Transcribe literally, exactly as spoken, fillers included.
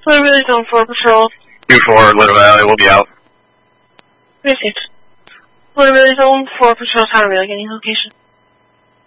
Liberty Zone four Patrol. two four, Little Valley, we'll be out. Received. Liberty Zone four Patrol, Tower Rail, getting location.